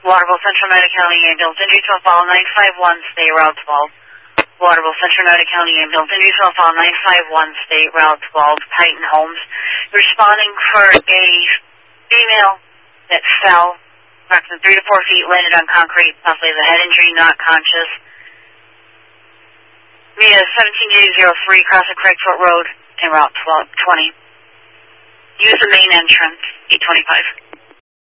Waterville Central Nevada County Ambulance, injury to a fall 951, State Route 12. Waterville Central Nevada County Ambulance, injury to a fall 951, State Route 12, Titan Homes. Responding for a female that fell approximately 3 to 4 feet, landed on concrete, possibly the head injury, not conscious. Via 17803, crossing Craigfoot Road and Route 20. Use the main entrance, 825.